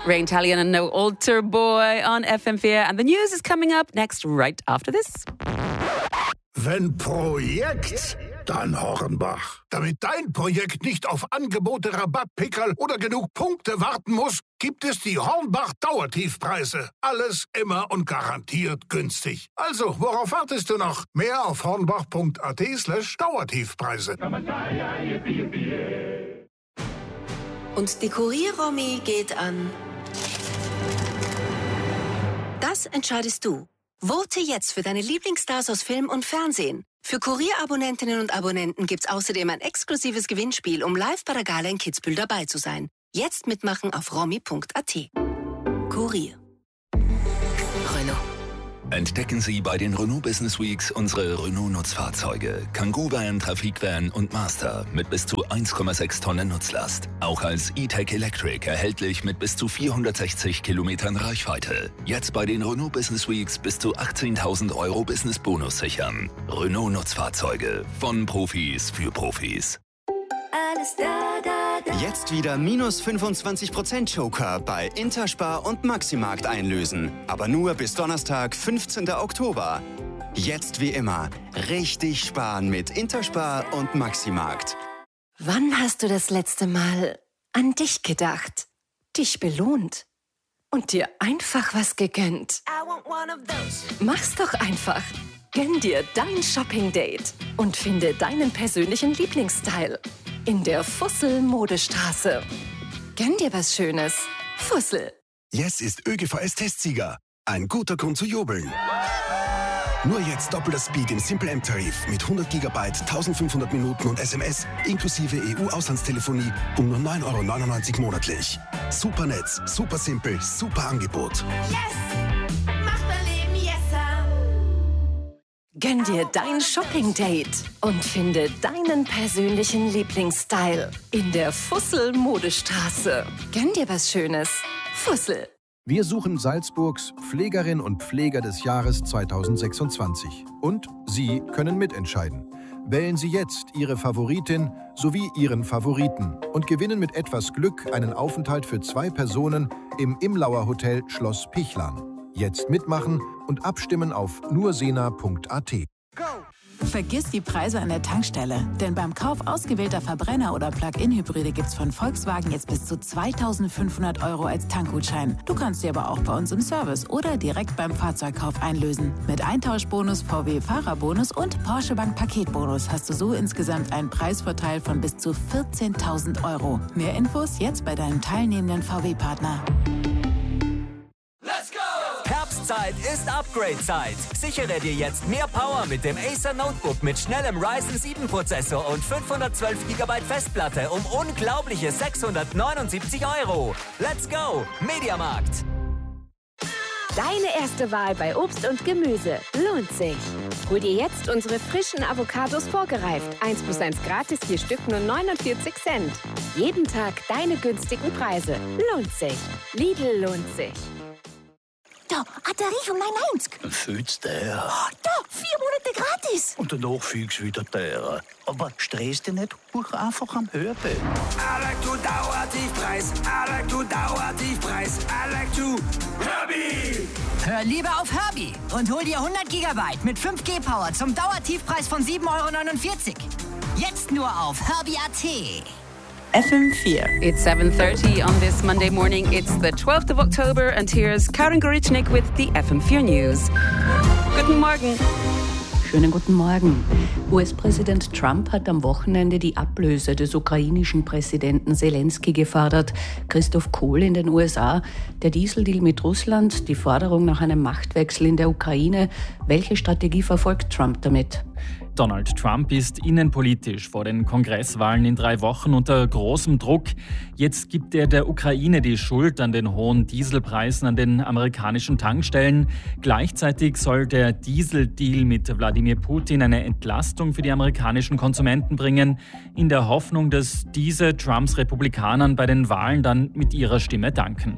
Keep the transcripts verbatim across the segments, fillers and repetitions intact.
Rain Talion and No Altar Boy on F M four. And the news is coming up next right after this. Wenn Projekt, dann Hornbach. Damit dein Projekt nicht auf Angebote, Rabattpickerl oder genug Punkte warten muss, gibt es die Hornbach Dauertiefpreise. Alles immer und garantiert günstig. Also, worauf wartest du noch? Mehr auf hornbach.at slash Dauertiefpreise. Und die Kurier-Romy geht an... Das entscheidest du. Vote jetzt für deine Lieblingsstars aus Film und Fernsehen. Für Kurier-Abonnentinnen und Abonnenten gibt's außerdem ein exklusives Gewinnspiel, um live bei der Gala in Kitzbühel dabei zu sein. Jetzt mitmachen auf romy.at. Kurier. Renault. Entdecken Sie bei den Renault Business Weeks unsere Renault-Nutzfahrzeuge. Kangoo Van, Trafikvan und Master mit bis zu eins Komma sechs Tonnen Nutzlast. Auch als E-Tech Electric erhältlich mit bis zu vierhundertsechzig Kilometern Reichweite. Jetzt bei den Renault Business Weeks bis zu achtzehntausend Euro Business-Bonus sichern. Renault-Nutzfahrzeuge von Profis für Profis. Alles da, da, da. Jetzt wieder minus fünfundzwanzig Prozent Joker bei Interspar und Maximarkt einlösen. Aber nur bis Donnerstag, fünfzehnten Oktober. Jetzt wie immer richtig sparen mit Interspar und Maximarkt. Wann hast du das letzte Mal an dich gedacht, dich belohnt und dir einfach was gegönnt? Mach's doch einfach. Gönn dir dein Shopping-Date und finde deinen persönlichen Lieblingsstyle in der Fussel-Modestraße. Gönn dir was Schönes. Fussel. Yes ist ÖGVS-Testsieger. Ein guter Grund zu jubeln. Nur jetzt doppelter Speed im Simple M-Tarif mit hundert Gigabyte, eintausendfünfhundert Minuten und S M S inklusive E U-Auslandstelefonie um nur neun Euro neunundneunzig monatlich. Super Netz, super simpel, super Angebot. Yes! Macht dein Leben yesser! Gönn dir dein Shopping-Date und finde deinen persönlichen Lieblingsstyle in der Fussel-Modestraße. Gönn dir was Schönes. Fussel. Wir suchen Salzburgs Pflegerin und Pfleger des Jahres zweitausendsechsundzwanzig. Und Sie können mitentscheiden. Wählen Sie jetzt Ihre Favoritin sowie Ihren Favoriten und gewinnen mit etwas Glück einen Aufenthalt für zwei Personen im Imlauer Hotel Schloss Pichlan. Jetzt mitmachen und abstimmen auf nursena punkt at. Vergiss die Preise an der Tankstelle, denn beim Kauf ausgewählter Verbrenner- oder Plug-in-Hybride gibt's von Volkswagen jetzt bis zu zweitausendfünfhundert Euro als Tankgutschein. Du kannst sie aber auch bei uns im Service oder direkt beim Fahrzeugkauf einlösen. Mit Eintauschbonus, V W-Fahrerbonus und Porsche Bank Paketbonus hast du so insgesamt einen Preisvorteil von bis zu vierzehntausend Euro. Mehr Infos jetzt bei deinem teilnehmenden V W-Partner. Herbstzeit ist Upgrade-Zeit. Sichere dir jetzt mehr Power mit dem Acer Notebook mit schnellem Ryzen sieben Prozessor und fünfhundertzwölf Gigabyte Festplatte um unglaubliche sechshundertneunundsiebzig Euro. Let's go, Mediamarkt. Deine erste Wahl bei Obst und Gemüse lohnt sich. Hol dir jetzt unsere frischen Avocados vorgereift. eins plus eins gratis, vier Stück nur neunundvierzig Cent. Jeden Tag deine günstigen Preise. Lohnt sich. Lidl lohnt sich. Da, ein Tarif um neunundneunzig. Fühlt's der? Oh, da, vier Monate gratis. Und danach fühlst du wieder teurer. Aber stress dich nicht, buch einfach am Hörbild. I like to Dauertiefpreis. I like to Dauertiefpreis. I like to Herbie. Hör lieber auf Herbie und hol dir hundert Gigabyte mit fünf G Power zum Dauertiefpreis von sieben Euro neunundvierzig. Jetzt nur auf herbie punkt at. F M four. It's seven thirty on this Monday morning. It's the twelfth of October and here's Karin Gorichnik with the F M four News. Guten Morgen. Schönen guten Morgen. U S-Präsident Trump hat am Wochenende die Ablöse des ukrainischen Präsidenten Selenskyj gefordert. Christoph Kohl in den U S A. Der Dieseldeal mit Russland, die Forderung nach einem Machtwechsel in der Ukraine. Welche Strategie verfolgt Trump damit? Donald Trump ist innenpolitisch vor den Kongresswahlen in drei Wochen unter großem Druck. Jetzt gibt er der Ukraine die Schuld an den hohen Dieselpreisen an den amerikanischen Tankstellen. Gleichzeitig soll der Dieseldeal mit Wladimir Putin eine Entlastung für die amerikanischen Konsumenten bringen, in der Hoffnung, dass diese Trumps Republikanern bei den Wahlen dann mit ihrer Stimme danken.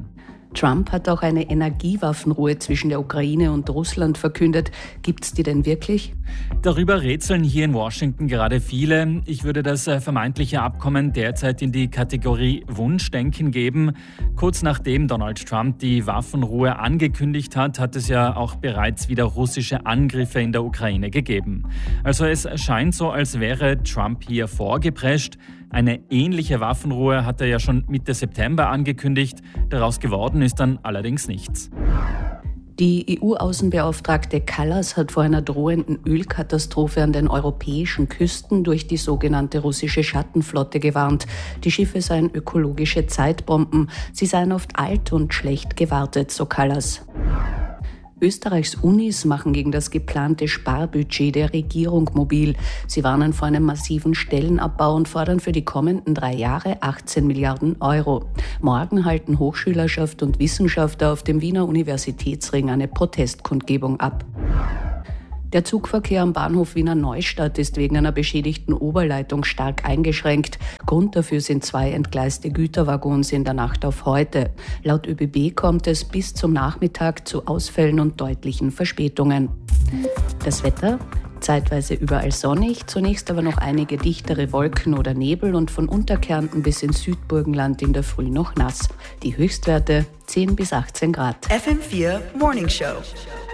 Trump hat auch eine Energiewaffenruhe zwischen der Ukraine und Russland verkündet. Gibt's die denn wirklich? Darüber rätseln hier in Washington gerade viele. Ich würde das vermeintliche Abkommen derzeit in die Kategorie Wunschdenken geben. Kurz nachdem Donald Trump die Waffenruhe angekündigt hat, hat es ja auch bereits wieder russische Angriffe in der Ukraine gegeben. Also es scheint so, als wäre Trump hier vorgeprescht. Eine ähnliche Waffenruhe hat er ja schon Mitte September angekündigt. Daraus geworden ist dann allerdings nichts. Die E U-Außenbeauftragte Kallas hat vor einer drohenden Ölkatastrophe an den europäischen Küsten durch die sogenannte russische Schattenflotte gewarnt. Die Schiffe seien ökologische Zeitbomben. Sie seien oft alt und schlecht gewartet, so Kallas. Österreichs Unis machen gegen das geplante Sparbudget der Regierung mobil. Sie warnen vor einem massiven Stellenabbau und fordern für die kommenden drei Jahre achtzehn Milliarden Euro. Morgen halten Hochschülerschaft und Wissenschaftler auf dem Wiener Universitätsring eine Protestkundgebung ab. Der Zugverkehr am Bahnhof Wiener Neustadt ist wegen einer beschädigten Oberleitung stark eingeschränkt. Grund dafür sind zwei entgleiste Güterwaggons in der Nacht auf heute. Laut Ö B B kommt es bis zum Nachmittag zu Ausfällen und deutlichen Verspätungen. Das Wetter? Zeitweise überall sonnig, zunächst aber noch einige dichtere Wolken oder Nebel und von Unterkärnten bis ins Südburgenland in der Früh noch nass. Die Höchstwerte zehn bis achtzehn Grad. F M vier Morning Show.